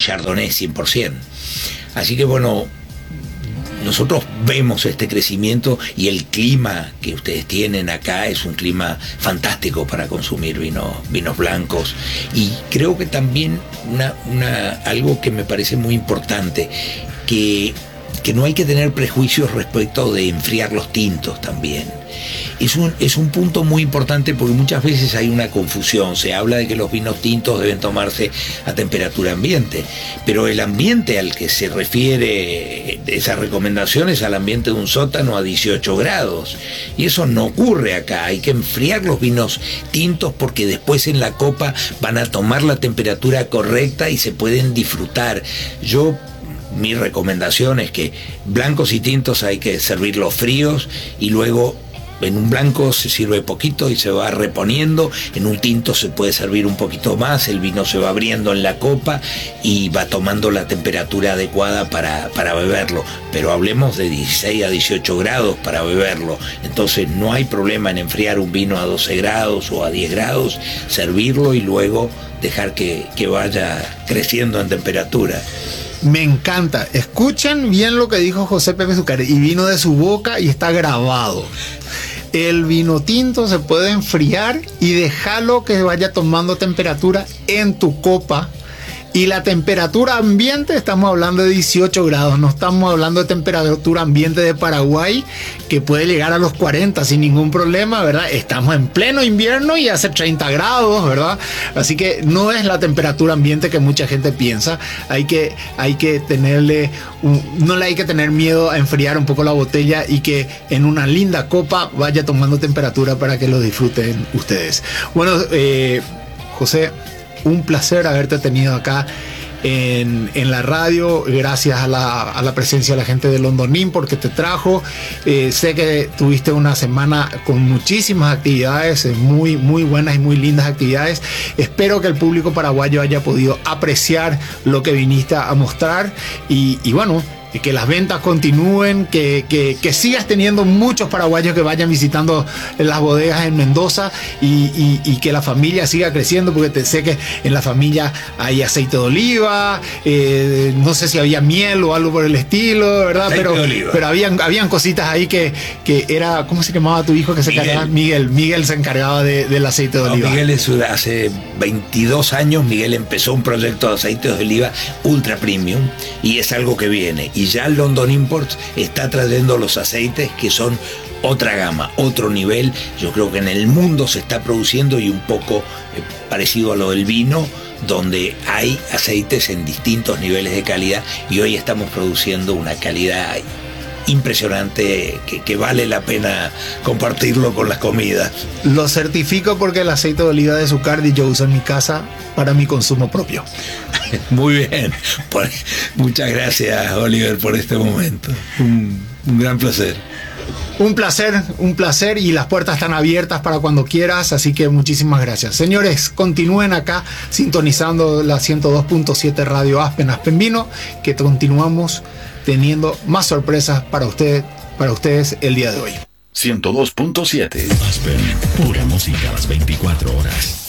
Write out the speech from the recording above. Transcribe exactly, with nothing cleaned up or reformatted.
Chardonnay cien por ciento. Así que bueno, nosotros vemos este crecimiento y el clima que ustedes tienen acá es un clima fantástico para consumir vino, vinos blancos. Y creo que también una, una, algo que me parece muy importante, que, que no hay que tener prejuicios respecto de enfriar los tintos también. Es un, es un punto muy importante porque muchas veces hay una confusión. Se habla de que los vinos tintos deben tomarse a temperatura ambiente, pero el ambiente al que se refiere esa recomendación es al ambiente de un sótano a dieciocho grados, y eso no ocurre acá. Hay que enfriar los vinos tintos porque después en la copa van a tomar la temperatura correcta y se pueden disfrutar. Yo Mi recomendación es que blancos y tintos hay que servirlos fríos, y luego en un blanco se sirve poquito y se va reponiendo, en un tinto se puede servir un poquito más, el vino se va abriendo en la copa y va tomando la temperatura adecuada para, para beberlo, pero hablemos de dieciséis a dieciocho grados para beberlo, entonces no hay problema en enfriar un vino a doce grados o a diez grados, servirlo y luego dejar que, que vaya creciendo en temperatura. Me encanta. Escuchen bien lo que dijo José Pepe Zuccarelli, y vino de su boca y está grabado. El vino tinto se puede enfriar y dejarlo que vaya tomando temperatura en tu copa. Y la temperatura ambiente, estamos hablando de dieciocho grados, no estamos hablando de temperatura ambiente de Paraguay, que puede llegar a los cuarenta sin ningún problema, ¿verdad? Estamos en pleno invierno y hace treinta grados, ¿verdad? Así que no es la temperatura ambiente que mucha gente piensa. Hay que, hay que tenerle, un, no le hay que tener miedo a enfriar un poco la botella y que en una linda copa vaya tomando temperatura para que lo disfruten ustedes. Bueno, eh, José, un placer haberte tenido acá en, en la radio. Gracias a la, a la presencia de la gente de Londonín porque te trajo. Eh, sé que tuviste una semana con muchísimas actividades, muy, muy buenas y muy lindas actividades. Espero que el público paraguayo haya podido apreciar lo que viniste a mostrar. Y, y bueno, que las ventas continúen, que, que, que sigas teniendo muchos paraguayos que vayan visitando las bodegas en Mendoza, y, y, y que la familia siga creciendo, porque te sé que en la familia hay aceite de oliva, eh, no sé si había miel o algo por el estilo, ¿verdad? Aceite pero de oliva. pero habían, habían cositas ahí que, que era, ¿cómo se llamaba tu hijo que se Miguel. encargaba? Miguel. Miguel se encargaba de, del aceite de No, oliva. Miguel es, hace veintidós años Miguel empezó un proyecto de aceites de oliva ultra premium, y es algo que viene, y ya London Imports está trayendo los aceites que son otra gama, otro nivel. Yo creo que en el mundo se está produciendo, y un poco eh, parecido a lo del vino, donde hay aceites en distintos niveles de calidad, y hoy estamos produciendo una calidad impresionante que, que vale la pena compartirlo con las comidas. Lo certifico porque el aceite de oliva de Zuccardi yo uso en mi casa para mi consumo propio. Muy bien. Por, muchas gracias, Oliver, por este momento. Un, un gran placer. Un placer, un placer, y las puertas están abiertas para cuando quieras, así que muchísimas gracias. Señores, continúen acá sintonizando la ciento dos punto siete Radio Aspen, Aspen Vino, que continuamos teniendo más sorpresas para ustedes, para ustedes el día de hoy. ciento dos punto siete Aspen, pura música a las veinticuatro horas.